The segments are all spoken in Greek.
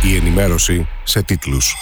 Η ενημέρωση σε τίτλους.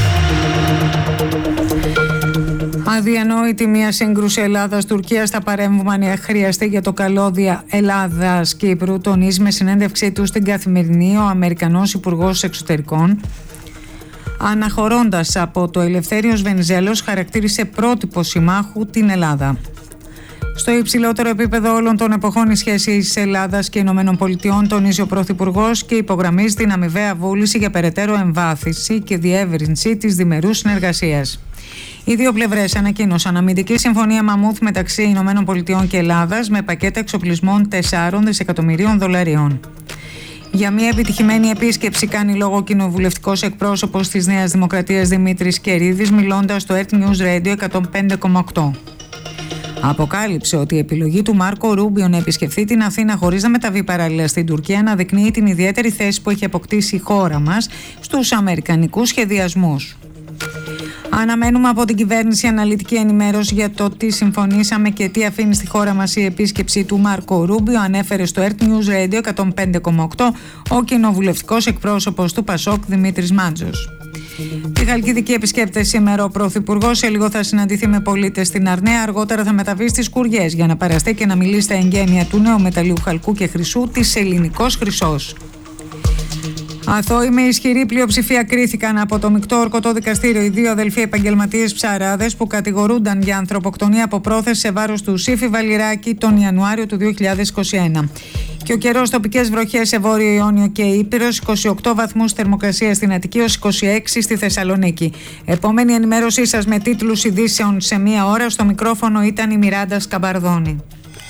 Αδιανόητη μια σύγκρουση Ελλάδας-Τουρκίας, θα παρέμβουμε αν χρειαστεί για το καλώδια Ελλάδας-Κύπρου, τονίζει με συνέντευξή του στην Καθημερινή ο Αμερικανός Υπουργός Εξωτερικών. Αναχωρώντας από το Ελευθέριος Βενιζέλος, χαρακτήρισε πρότυπο συμμάχου την Ελλάδα. Στο υψηλότερο επίπεδο όλων των εποχών, η σχέση της Ελλάδας και Ηνωμένων Πολιτειών, τονίζει ο Πρωθυπουργός και υπογραμμίζει την αμοιβαία βούληση για περαιτέρω εμβάθυνση και διεύρυνση της διμερούς συνεργασίας. Οι δύο πλευρές ανακοίνωσαν αμυντική συμφωνία μαμούθ μεταξύ Ηνωμένων Πολιτειών και Ελλάδας με πακέτα εξοπλισμών 4 δισεκατομμυρίων δολαρίων. Για μια επιτυχημένη επίσκεψη κάνει λόγο ο κοινοβουλευτικός εκπρόσωπος της Νέας Δημοκρατίας Δημήτρης Κερίδης, μιλώντας στο Earth News Radio 105,8. Αποκάλυψε ότι η επιλογή του Μάρκο Ρούμπιο να επισκεφθεί την Αθήνα χωρίς να μεταβεί παράλληλα στην Τουρκία αναδεικνύει την ιδιαίτερη θέση που έχει αποκτήσει η χώρα μας στους αμερικανικούς σχεδιασμούς. Αναμένουμε από την κυβέρνηση αναλυτική ενημέρωση για το τι συμφωνήσαμε και τι αφήνει στη χώρα μας η επίσκεψη του Μάρκο Ρούμπιο, ανέφερε στο Earth News Radio 105,8 ο κοινοβουλευτικός εκπρόσωπος του Πασόκ Δημήτρης Μάντζος. Τη χαλκιδική επισκέπτεται σήμερα ο Πρωθυπουργός. Σε λίγο θα συναντηθεί με πολίτες στην Αρναία. Αργότερα θα μεταβεί στις Κουριές για να παραστεί και να μιλήσει στα εγγένεια του νέου μεταλλίου χαλκού και χρυσού της Ελληνικός Χρυσός. Αθώοι με ισχυρή πλειοψηφία κρίθηκαν από το μεικτό ορκωτό δικαστήριο οι δύο αδελφοί επαγγελματίες ψαράδες που κατηγορούνταν για ανθρωποκτονία από πρόθεση σε βάρος του Σύφη Βαλιράκη τον Ιανουάριο του 2021. Και ο καιρός, τοπικές βροχές σε Βόρειο Ιόνιο και Ήπειρος, 28 βαθμούς θερμοκρασία στην Αττική ως 26 στη Θεσσαλονίκη. Επόμενη ενημέρωσή σας με τίτλους ειδήσεων σε μία ώρα. Στο μικρόφωνο ήταν η Μιράντα Σκαμπαρδόνη.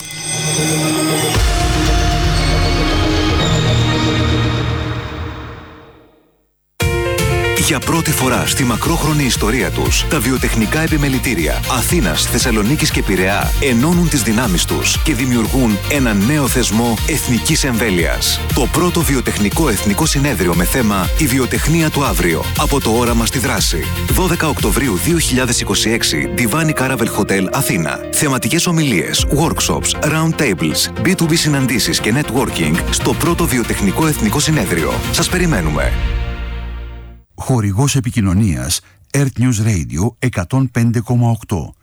Για πρώτη φορά στη μακρόχρονη ιστορία τους, τα βιοτεχνικά επιμελητήρια Αθήνας, Θεσσαλονίκης και Πειραιά ενώνουν τις δυνάμεις τους και δημιουργούν ένα νέο θεσμό εθνικής εμβέλειας. Το πρώτο βιοτεχνικό εθνικό συνέδριο με θέμα «Η βιοτεχνία του αύριο». Από το όραμα στη δράση. 12 Οκτωβρίου 2026, Divan Caravel Hotel, Αθήνα. Θεματικές ομιλίες, workshops, round tables, B2B συναντήσεις και networking στο πρώτο βιοτεχνικό εθνικό συνέδριο. Σας περιμένουμε. Χορηγός επικοινωνίας Earth News Radio 105,8.